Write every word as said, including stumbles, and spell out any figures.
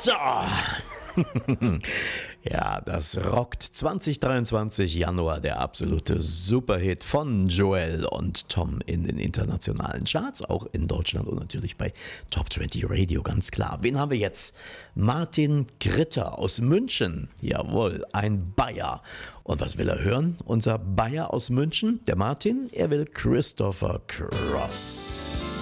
So. Ja, das rockt zwanzig dreiundzwanzig Januar, der absolute Superhit von Joel und Tom in den internationalen Charts, auch in Deutschland und natürlich bei Top zwanzig Radio, ganz klar. Wen haben wir jetzt? Martin Gritter aus München. Jawohl, ein Bayer. Und was will er hören? Unser Bayer aus München, der Martin, er will Christopher Cross.